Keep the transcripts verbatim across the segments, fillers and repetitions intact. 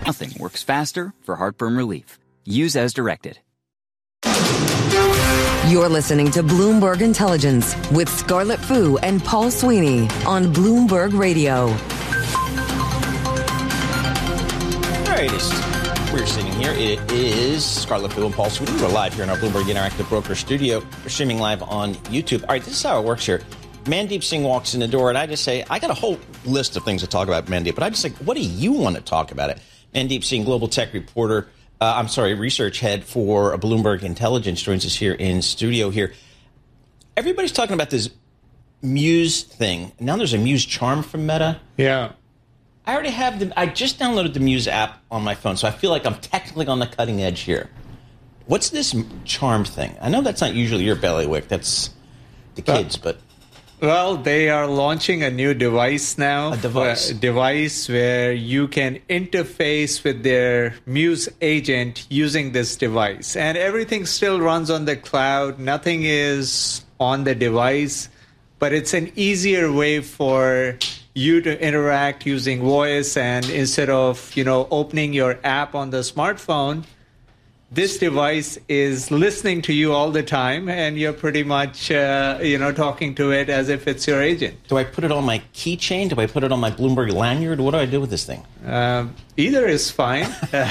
Nothing works faster for heartburn relief. Use as directed. You're listening to Bloomberg Intelligence with Scarlett Fu and Paul Sweeney on Bloomberg Radio. All right, it's, we're sitting here. It is Scarlett Fu and Paul Sweeney. We're live here in our Bloomberg Interactive Broker studio. We're streaming live on YouTube. All right, this is how it works here. Mandeep Singh walks in the door, and I just say, I got a whole list of things to talk about, Mandeep, but I just say, what do you want to talk about it? Mandeep Singh, global tech reporter, uh, I'm sorry, research head for Bloomberg Intelligence, joins us here in studio here. Everybody's talking about this Muse thing. Now there's a Muse Charm from Meta. Yeah. I already have the, I just downloaded the Muse app on my phone, so I feel like I'm technically on the cutting edge here. What's this Charm thing? I know that's not usually your bailiwick. That's the kids, but... Well, they are launching a new device now. A device. A device where you can interface with their Muse agent using this device. And everything still runs on the cloud. Nothing is on the device. But it's an easier way for you to interact using voice. And instead of, you know, opening your app on the smartphone, this device is listening to you all the time, and you're pretty much, uh, you know, talking to it as if it's your agent. Do I put it on my keychain? Do I put it on my Bloomberg lanyard? What do I do with this thing? Um, either is fine.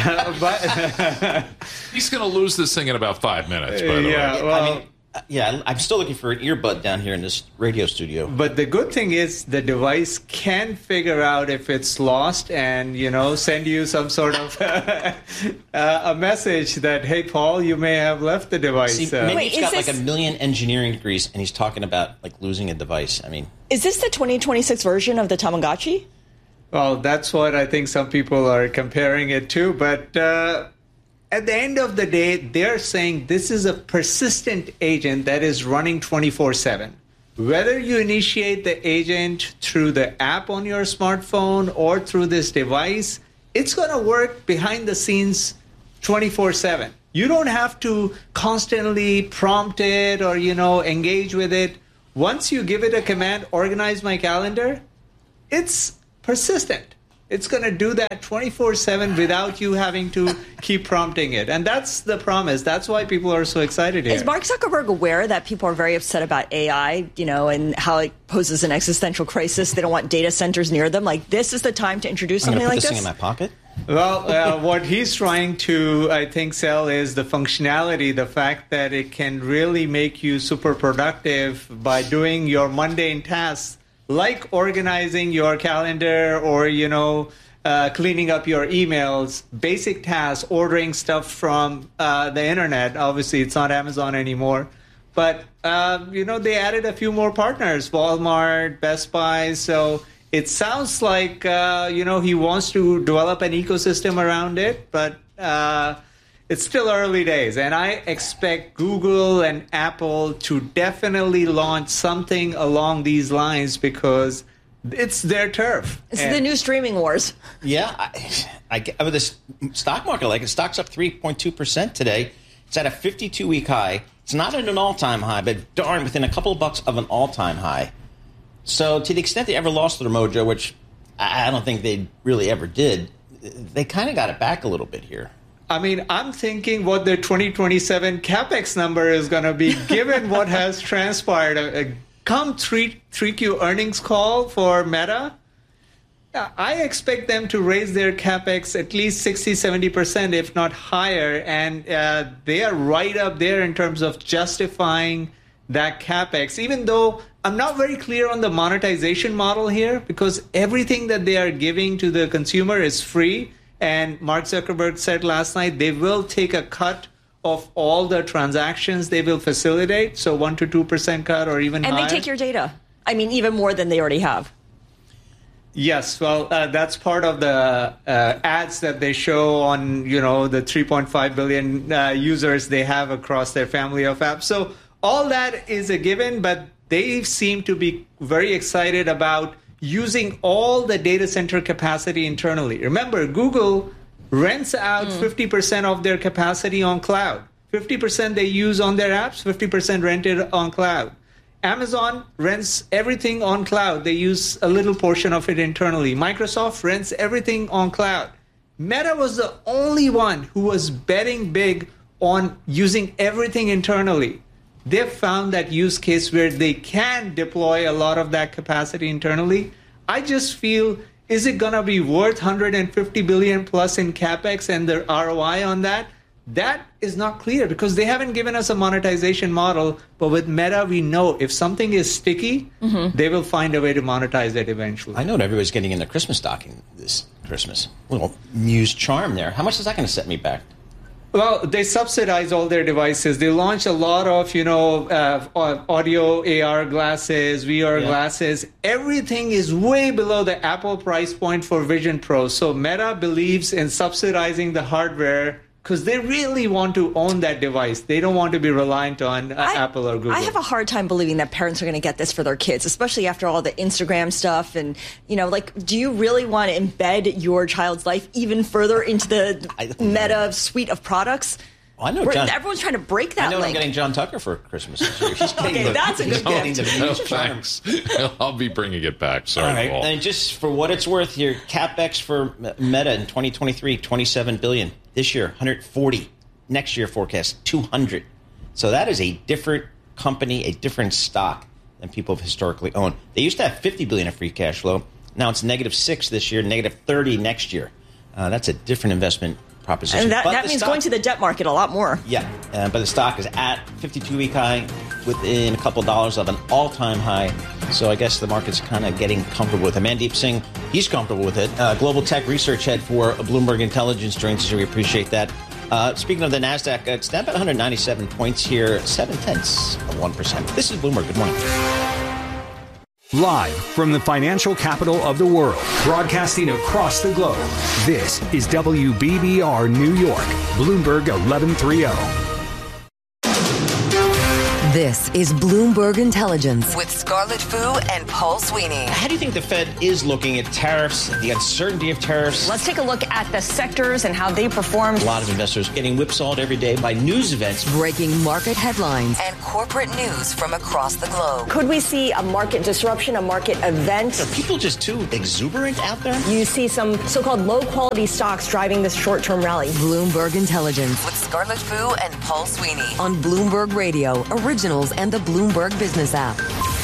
but He's going to lose this thing in about five minutes, by the yeah, way. well, I mean, yeah, I'm still looking for an earbud down here in this radio studio. But the good thing is the device can figure out if it's lost and, you know, send you some sort of uh, a message that, hey, Paul, you may have left the device. See, uh, maybe Wait, he's got is like a this- million engineering degrees, and he's talking about like losing a device. I mean, Is this the twenty twenty-six version of the Tamagotchi? Well, that's what I think some people are comparing it to. But uh, at the end of the day, they're saying this is a persistent agent that is running twenty-four seven. Whether you initiate the agent through the app on your smartphone or through this device, it's going to work behind the scenes twenty-four seven. You don't have to constantly prompt it or, you know, engage with it. Once you give it a command, organize my calendar, it's persistent. It's going to do that twenty-four seven without you having to keep prompting it. And that's the promise. That's why people are so excited here. Is Mark Zuckerberg aware that people are very upset about A I, you know, and how it poses an existential crisis? They don't want data centers near them. Like, this is the time to introduce I'm something going to put like this this? thing in my pocket. Well, uh, what he's trying to, I think, sell is the functionality, the fact that it can really make you super productive by doing your mundane tasks, like organizing your calendar or, you know, uh, cleaning up your emails, basic tasks, ordering stuff from uh, the internet. Obviously, it's not Amazon anymore. But, uh, you know, they added a few more partners, Walmart, Best Buy. So it sounds like, uh, you know, he wants to develop an ecosystem around it. But uh, it's still early days. And I expect Google and Apple to definitely launch something along these lines because it's their turf. It's And- the new streaming wars. Yeah, I, I get with this stock market, like it stock's up three point two percent today. It's at a fifty-two week high. It's not at an all-time high, but darn, within a couple of bucks of an all-time high. So to the extent they ever lost their mojo, which I don't think they really ever did, they kind of got it back a little bit here. I mean, I'm thinking what the twenty twenty-seven CapEx number is going to be, given what has transpired. Uh, come three, 3Q earnings call for Meta, I expect them to raise their CapEx at least sixty, seventy percent, if not higher. And uh, they are right up there in terms of justifying that CapEx, even though I'm not very clear on the monetization model here, because everything that they are giving to the consumer is free. And Mark Zuckerberg said last night they will take a cut of all the transactions they will facilitate. So one to two percent cut or even And higher. they take your data. I mean, even more than they already have. Yes, well, uh, that's part of the uh, ads that they show on, you know, the three point five billion uh, users they have across their family of apps. So all that is a given, but they seem to be very excited about using all the data center capacity internally. Remember, Google rents out mm. fifty percent of their capacity on cloud. fifty percent they use on their apps, fifty percent rented on cloud. Amazon rents everything on cloud. They use a little portion of it internally. Microsoft rents everything on cloud. Meta was the only one who was betting big on using everything internally. They've found that use case where they can deploy a lot of that capacity internally. I just feel, is it going to be worth one hundred fifty billion plus in CapEx and the R O I on that? That is not clear because they haven't given us a monetization model. But with Meta, we know if something is sticky, mm-hmm. they will find a way to monetize it eventually. I know everybody's getting in the Christmas stocking this Christmas. Little Muse Charm there. How much is that going to set me back? Well, they subsidize all their devices. They launch a lot of, you know, uh, audio A R glasses, V R yeah. glasses. Everything is way below the Apple price point for Vision Pro. So Meta believes in subsidizing the hardware because they really want to own that device. They don't want to be reliant on uh, I, Apple or Google. I have a hard time believing that parents are going to get this for their kids, especially after all the Instagram stuff. And, you know, like, do you really want to embed your child's life even further into the Meta suite of products? Well, I know John, everyone's trying to break that I know link. I'm getting John Tucker for Christmas this year. He's okay, the, that's a good gift. gift. No, thanks. I'll be bringing it back. Sorry, all right. Paul. And just for what it's worth here, CapEx for Meta in twenty twenty-three, twenty-seven billion dollars. This year, one hundred forty. Next year forecast, two hundred. So that is a different company, a different stock than people have historically owned. They used to have fifty billion dollars of free cash flow. Now it's negative six this year, negative thirty next year. Uh, that's a different investment proposition. And that, but that means stock, going to the debt market a lot more. Yeah, uh, but the stock is at fifty-two week high, within a couple of dollars of an all-time high. So I guess the market's kind of getting comfortable with it. Mandeep Singh, he's comfortable with it. Uh, global tech research head for Bloomberg Intelligence joins us, so we appreciate that. Uh, speaking of the NASDAQ, it's down about one hundred ninety-seven points here, seven tenths of one percent. This is Bloomberg. Good morning. Live from the financial capital of the world, broadcasting across the globe, this is W B B R New York, Bloomberg eleven thirty. This is Bloomberg Intelligence with Scarlett Fu and Paul Sweeney. How do you think the Fed is looking at tariffs, the uncertainty of tariffs? Let's take a look at the sectors and how they performed. A lot of investors getting whipsawed every day by news events. Breaking market headlines and corporate news from across the globe. Could we see a market disruption, a market event? Are people just too exuberant out there? You see some so-called low-quality stocks driving this short-term rally. Bloomberg Intelligence with Scarlett Fu and Paul Sweeney on Bloomberg Radio, originals and the Bloomberg Business app.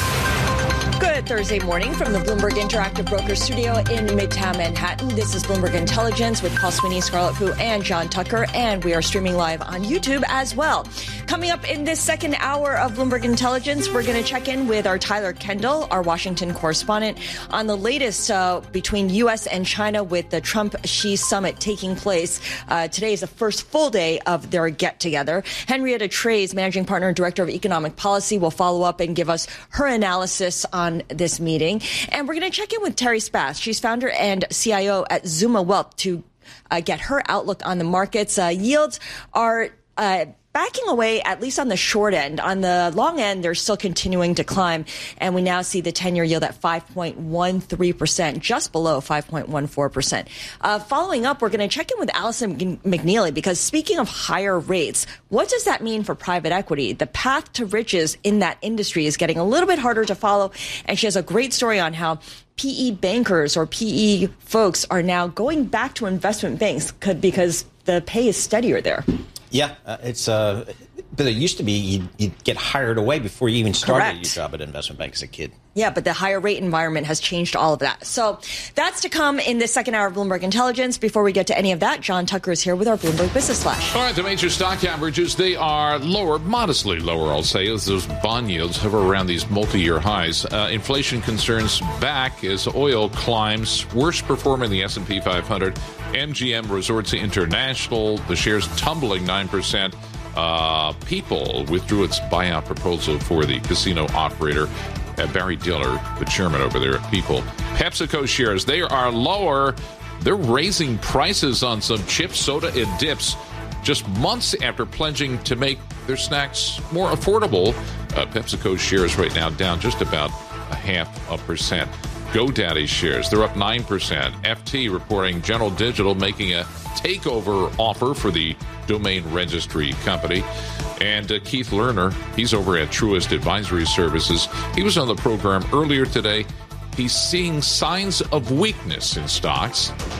Good Thursday morning from the Bloomberg Interactive Broker Studio in Midtown Manhattan. This is Bloomberg Intelligence with Paul Sweeney, Scarlett Fu, and John Tucker, and we are streaming live on YouTube as well. Coming up in this second hour of Bloomberg Intelligence, we're going to check in with our Tyler Kendall, our Washington correspondent, on the latest uh, between U S and China with the Trump-Xi summit taking place. Uh, today is the first full day of their get-together. Henrietta Trey's managing partner and director of economic policy will follow up and give us her analysis on this meeting. And we're going to check in with Terry Spass. She's founder and C I O at Zuma Wealth to uh, get her outlook on the markets. Uh, yields are uh, backing away, at least on the short end. On the long end, they're still continuing to climb. And we now see the ten-year yield at five point one three percent, just below five point one four percent. Uh, following up, we're going to check in with Allison McNeely, because speaking of higher rates, what does that mean for private equity? The path to riches in that industry is getting a little bit harder to follow. And she has a great story on how P E bankers or P E folks are now going back to investment banks because the pay is steadier there. Yeah, uh, it's uh, but it used to be you'd, you'd get hired away before you even started Correct. your job at an investment bank as a kid. Yeah, but the higher rate environment has changed all of that. So that's to come in this second hour of Bloomberg Intelligence. Before we get to any of that, John Tucker is here with our Bloomberg Business Flash. All right, the major stock averages, they are lower, modestly lower, I'll say, as those bond yields hover around these multi-year highs. Uh, inflation concerns back as oil climbs. Worst performer in the S and P five hundred. M G M Resorts International, the shares tumbling nine percent. Uh, People withdrew its buyout proposal for the casino operator. Uh, Barry Diller, the chairman over there at People. PepsiCo shares, they are lower. They're raising prices on some chips, soda, and dips just months after pledging to make their snacks more affordable. Uh, PepsiCo shares right now down just about a half a percent. GoDaddy shares, they're up nine percent. F T reporting General Digital making a takeover offer for the domain registry company. And uh, Keith Lerner, he's over at Truist Advisory Services. He was on the program earlier today. He's seeing signs of weakness in stocks.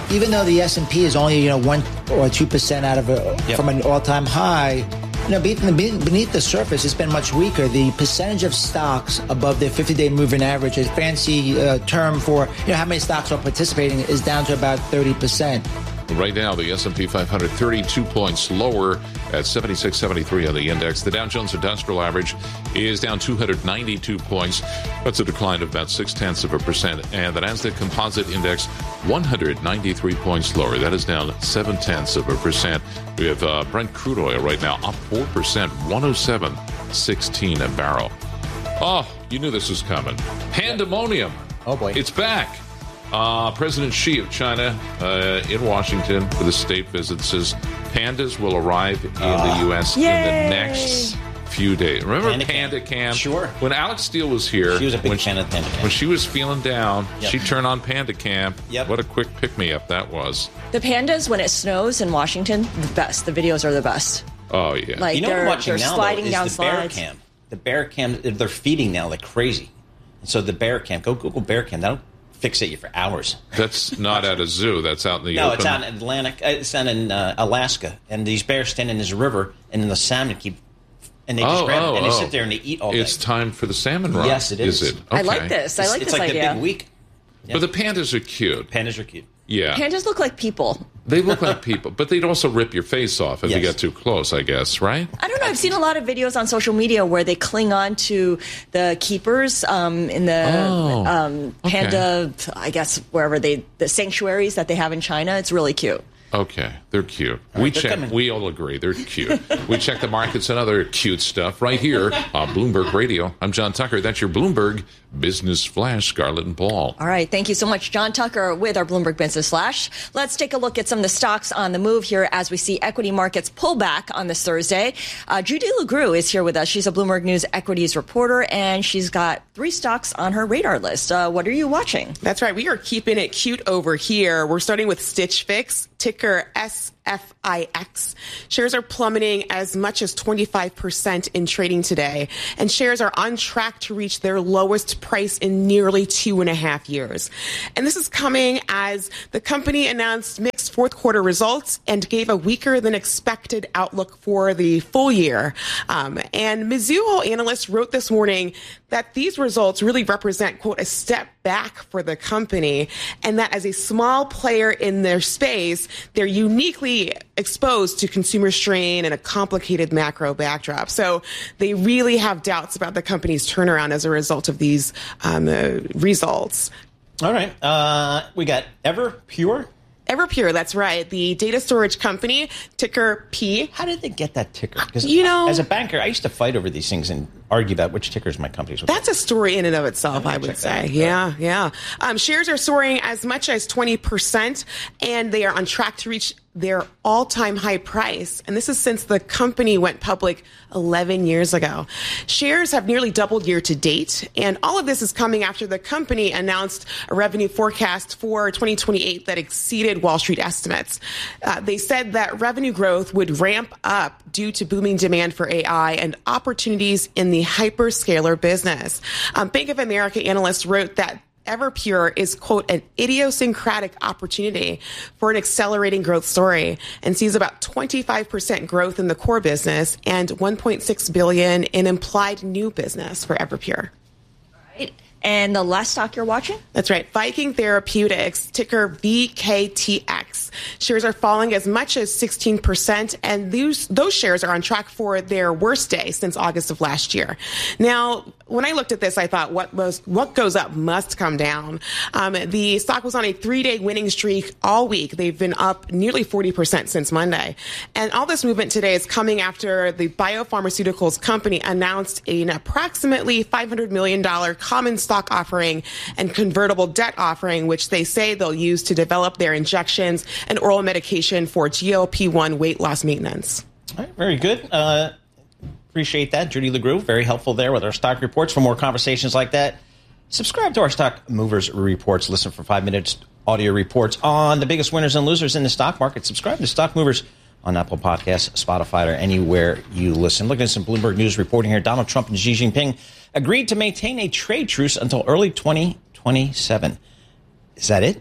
even though the S and P is only, you know, one or two percent out of a, yep. from an all-time high, you know, beneath the surface, it's been much weaker. The percentage of stocks above the fifty-day moving average, a fancy uh, term for, you know, how many stocks are participating, is down to about thirty percent. Right now, the S and P five hundred thirty-two points lower at seventy-six seventy-three on the index. The Dow Jones Industrial Average is down two hundred ninety-two points. That's a decline of about six-tenths of a percent. And the Nasdaq Composite Index, one hundred ninety-three points lower. That is down seven-tenths of a percent. We have uh, Brent crude oil right now up four percent, one oh seven sixteen a barrel. Oh, you knew this was coming. Pandemonium. Oh, boy. It's back. Uh, President Xi of China uh, in Washington for the state visit says pandas will arrive in uh, the U S yay. in the next few days. Remember Panda, Panda Camp? Camp? Sure. When Alex Steele was here, she was a big when fan she, of Panda Camp. When she was feeling down, yep. she turned on Panda Camp. Yep. What a quick pick-me-up that was. The pandas, when it snows in Washington, the best. The videos are the best. Oh, yeah. Like you know they're, what I'm watching they're now, sliding though, is down the slides. bear cam. The bear cam, they're feeding now like crazy. So the bear cam, go Google bear cam. That'll fixate you for hours. That's not at a zoo. That's out in the no, open. No, it's out in Atlantic. It's out in uh, Alaska. And these bears stand in this river, and then the salmon keep, and they just oh, grab oh, it, and they oh. sit there and they eat all day. It's time for the salmon run. Yes, it is. Is it? I Okay. like this. I it's, like it's this like idea. the big week. But the pandas are cute. Pandas are cute. Yeah. Pandas look like people. They look like people, but they'd also rip your face off if yes. you get too close, I guess, right? I don't know. I've seen a lot of videos on social media where they cling on to the keepers um, in the oh, um, panda, okay. I guess, wherever they, the sanctuaries that they have in China. It's really cute. Okay, they're cute. All we right, check. coming. We all agree they're cute. We check the markets and other cute stuff right here on Bloomberg Radio. I'm John Tucker. That's your Bloomberg Business Flash, Scarlett and Paul. All right, thank you so much, John Tucker, with our Bloomberg Business Flash. Let's take a look at some of the stocks on the move here as we see equity markets pull back on this Thursday. Uh, Judy LeGroux is here with us. She's a Bloomberg News equities reporter, and she's got three stocks on her radar list. Uh, what are you watching? That's right. We are keeping it cute over here. We're starting with Stitch Fix, ticker S F I X. Shares are plummeting as much as twenty-five percent in trading today, and shares are on track to reach their lowest price in nearly two and a half years. And this is coming as the company announced mixed fourth quarter results and gave a weaker than expected outlook for the full year. Um, and Mizuho analysts wrote this morning that these results really represent, quote, a step back for the company, and that as a small player in their space, they're uniquely exposed to consumer strain and a complicated macro backdrop. So they really have doubts about the company's turnaround as a result of these um, uh, results. All right. Uh, we got Everpure. Everpure, that's right. The data storage company, ticker P. How did they get that ticker? Because you know, as a banker, I used to fight over these things and argue about which tickers my companies would. That's a story in and of itself, I would say. Yeah, yeah. Um, shares are soaring as much as twenty percent, and they are on track to reach their all-time high price. And this is since the company went public eleven years ago. Shares have nearly doubled year to date. And all of this is coming after the company announced a revenue forecast for twenty twenty-eight that exceeded Wall Street estimates. Uh, they said that revenue growth would ramp up due to booming demand for A I and opportunities in the hyperscaler business. Um, Bank of America analysts wrote that Everpure is, quote, an idiosyncratic opportunity for an accelerating growth story, and sees about twenty-five percent growth in the core business and one point six billion dollars in implied new business for Everpure. All right. And the last stock you're watching? That's right. Viking Therapeutics, ticker V K T X. Shares are falling as much as sixteen percent, and those, those shares are on track for their worst day since August of last year. Now, when I looked at this, I thought what was what goes up must come down. Um, the stock was on a three-day winning streak all week. They've been up nearly forty percent since Monday. And all this movement today is coming after the biopharmaceuticals company announced an approximately five hundred million dollars common stock offering and convertible debt offering, which they say they'll use to develop their injections and oral medication for G L P one weight loss maintenance. All right, very good. Uh, appreciate that. Judy LeGroux, very helpful there with our stock reports. For more conversations like that, subscribe to our Stock Movers Reports. Listen for five minutes audio reports on the biggest winners and losers in the stock market. Subscribe to Stock Movers on Apple Podcasts, Spotify, or anywhere you listen. Looking at some Bloomberg News reporting here. Donald Trump and Xi Jinping agreed to maintain a trade truce until early twenty twenty-seven. Is that it?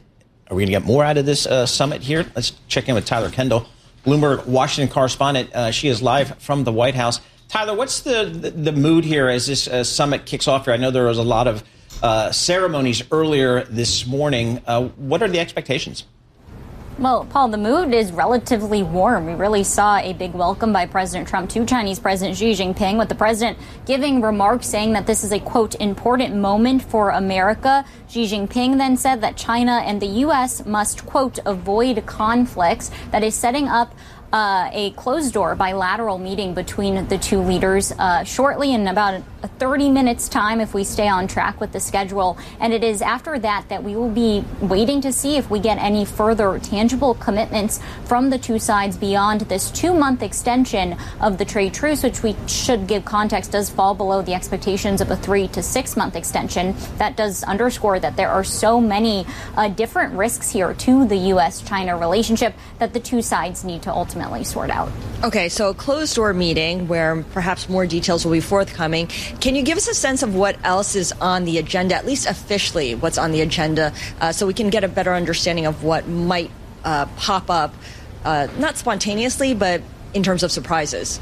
Are we going to get more out of this uh, summit here? Let's check in with Tyler Kendall, Bloomberg Washington correspondent. Uh, she is live from the White House. Tyler, what's the, the, the mood here as this uh, summit kicks off here? I know there was a lot of uh, ceremonies earlier this morning. Uh, what are the expectations? Well, Paul, the mood is relatively warm. We really saw a big welcome by President Trump to Chinese President Xi Jinping, with the president giving remarks saying that this is a, quote, important moment for America. Xi Jinping then said that China and the U S must, quote, avoid conflicts, that is setting up Uh, a closed-door bilateral meeting between the two leaders uh, shortly in about a thirty minutes time if we stay on track with the schedule. And it is after that that we will be waiting to see if we get any further tangible commitments from the two sides beyond this two-month extension of the trade truce, which we should give context does fall below the expectations of a three to six-month extension. That does underscore that there are so many uh, different risks here to the U S China relationship that the two sides need to ultimately sort out. Okay, so a closed-door meeting where perhaps more details will be forthcoming. Can you give us a sense of what else is on the agenda, at least officially what's on the agenda, uh, so we can get a better understanding of what might uh, pop up, uh, not spontaneously, but in terms of surprises?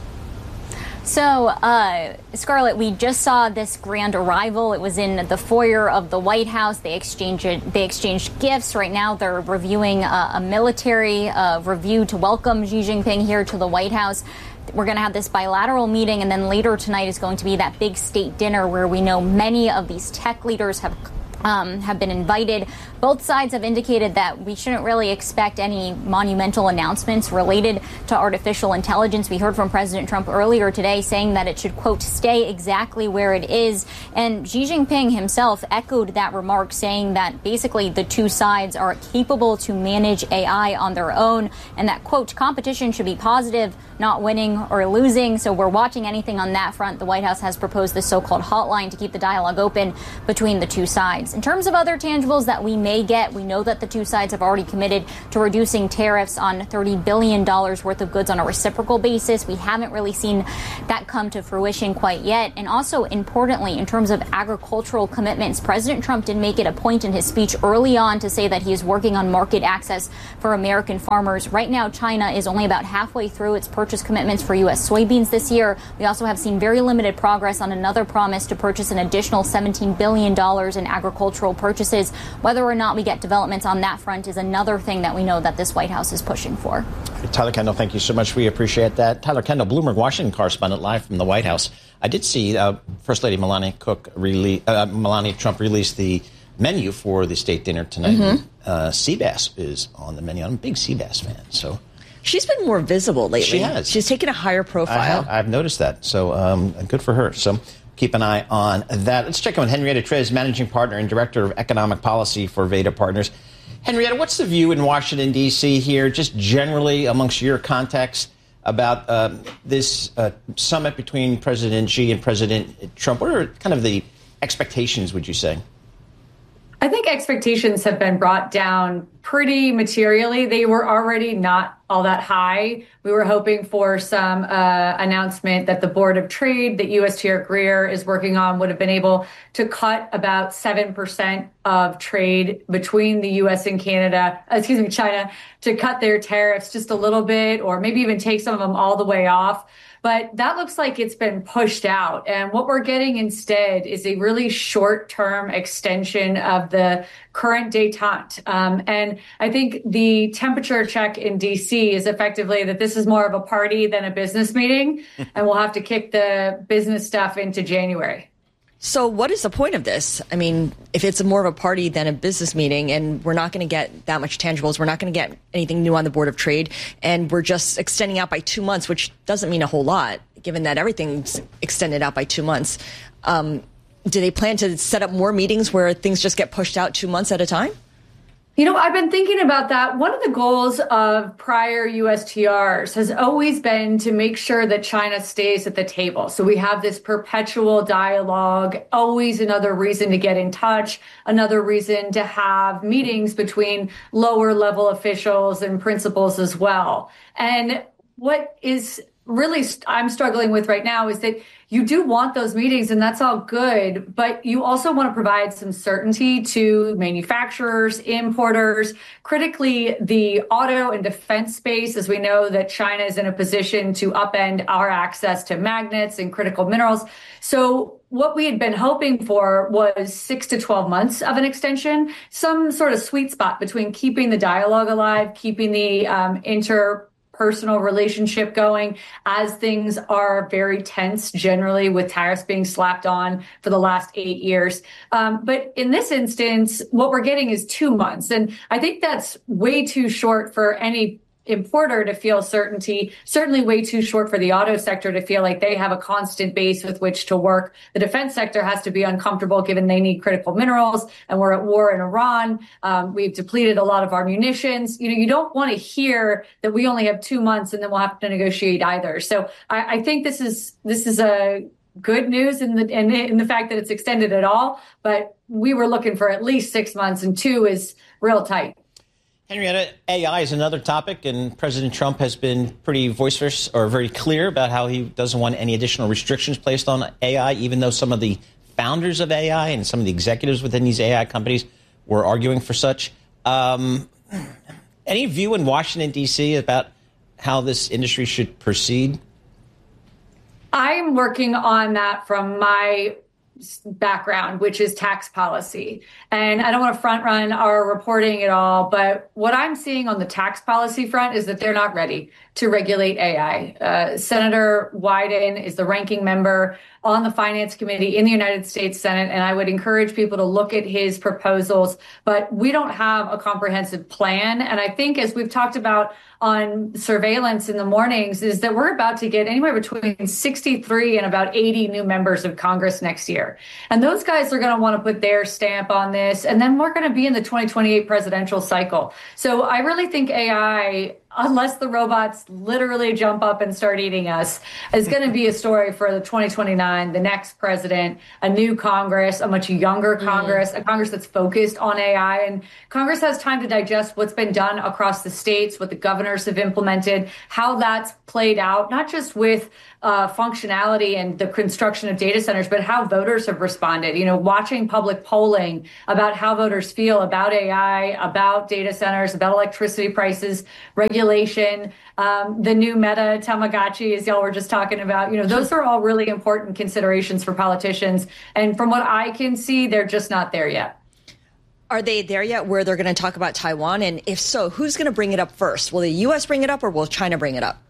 So, uh, Scarlett, we just saw this grand arrival. It was in the foyer of the White House. They exchanged they exchanged gifts. Right now, they're reviewing uh, a military uh, review to welcome Xi Jinping here to the White House. We're going to have this bilateral meeting, and then later tonight is going to be that big state dinner where we know many of these tech leaders have Um, have been invited. Both sides have indicated that we shouldn't really expect any monumental announcements related to artificial intelligence. We heard from President Trump earlier today saying that it should, quote, stay exactly where it is. And Xi Jinping himself echoed that remark, saying that basically the two sides are capable to manage A I on their own, and that, quote, competition should be positive, not winning or losing. So we're watching anything on that front. The White House has proposed this so-called hotline to keep the dialogue open between the two sides. In terms of other tangibles that we may get, we know that the two sides have already committed to reducing tariffs on thirty billion dollars worth of goods on a reciprocal basis. We haven't really seen that come to fruition quite yet. And also, importantly, in terms of agricultural commitments, President Trump did make it a point in his speech early on to say that he is working on market access for American farmers. Right now, China is only about halfway through its purchase commitments for U S soybeans this year. We also have seen very limited progress on another promise to purchase an additional seventeen billion dollars in agricultural purchases. Whether or not we get developments on that front is another thing that we know that this White House is pushing for. Tyler Kendall, thank you so much. We appreciate that. Tyler Kendall, Bloomberg Washington correspondent, live from the White House. I did see uh, First Lady Melania Cook release, uh, Melania Trump release the menu for the state dinner tonight. Mm-hmm. Uh, sea bass is on the menu. I'm a big sea bass fan, so. She's been more visible lately. She has. She's taken a higher profile. I have, I've noticed that. So um, good for her. So keep an eye on that. Let's check in with Henrietta Trez, Managing Partner and Director of Economic Policy for Veda Partners. Henrietta, what's the view in Washington, D C here, just generally amongst your contacts about uh, this uh, summit between President Xi and President Trump? What are kind of the expectations, would you say? I think expectations have been brought down pretty materially. They were already not all that high. We were hoping for some uh, announcement that the Board of Trade that U S Chair Greer is working on would have been able to cut about seven percent of trade between the U S and Canada, excuse me, China, to cut their tariffs just a little bit, or maybe even take some of them all the way off. But that looks like it's been pushed out. And what we're getting instead is a really short-term extension of the current détente. Um, and I think the temperature check in D C is effectively that this is more of a party than a business meeting, and we'll have to kick the business stuff into January. So what is the point of this? I mean, if it's more of a party than a business meeting, and we're not going to get that much tangibles, we're not going to get anything new on the Board of Trade, and we're just extending out by two months, which doesn't mean a whole lot, given that everything's extended out by two months. Um, do they plan to set up more meetings where things just get pushed out two months at a time? You know, I've been thinking about that. One of the goals of prior U S T Rs has always been to make sure that China stays at the table. So we have this perpetual dialogue, always another reason to get in touch, another reason to have meetings between lower level officials and principals as well. And what is really st- I'm struggling with right now is that you do want those meetings, and that's all good, but you also want to provide some certainty to manufacturers, importers, critically the auto and defense space, as we know that China is in a position to upend our access to magnets and critical minerals. So what we had been hoping for was six to twelve months of an extension, some sort of sweet spot between keeping the dialogue alive, keeping the um, inter personal relationship going as things are very tense generally with tariffs being slapped on for the last eight years. Um, but in this instance, what we're getting is two months. And I think that's way too short for any importer to feel certainty, certainly way too short for the auto sector to feel like they have a constant base with which to work. The defense sector has to be uncomfortable given they need critical minerals and we're at war in Iran. Um, we've depleted a lot of our munitions. You know, you don't want to hear that we only have two months and then we'll have to negotiate either. So I, I think this is, this is a good news in the, in, in the fact that it's extended at all, but we were looking for at least six months and two is real tight. Henrietta, A I is another topic, and President Trump has been pretty voiceless or very clear about how he doesn't want any additional restrictions placed on A I, even though some of the founders of A I and some of the executives within these A I companies were arguing for such. Um, any view in Washington, D C about how this industry should proceed? I'm working on that from my background, which is tax policy. And I don't want to front run our reporting at all, but what I'm seeing on the tax policy front is that they're not ready to regulate A I. Uh, Senator Wyden is the ranking member on the Finance Committee in the United States Senate, and I would encourage people to look at his proposals, but we don't have a comprehensive plan. And I think, as we've talked about on surveillance in the mornings, is that we're about to get anywhere between sixty-three and about eighty new members of Congress next year. And those guys are going to want to put their stamp on this, and then we're going to be in the twenty twenty-eight presidential cycle. So I really think A I, unless the robots literally jump up and start eating us, is going to be a story for the twenty twenty-nine, the next president, a new Congress, a much younger Congress, mm. a Congress that's focused on A I. And Congress has time to digest what's been done across the states, what the governors have implemented, how that's played out, not just with uh, functionality and the construction of data centers, but how voters have responded. You know, watching public polling about how voters feel about A I, about data centers, about electricity prices, regulation, um, the new Meta Tamagotchi, as y'all were just talking about. You know, those are all really important considerations for politicians. And from what I can see, they're just not there yet. Are they there yet where they're going to talk about Taiwan? And if so, who's going to bring it up first? Will the U S bring it up or will China bring it up?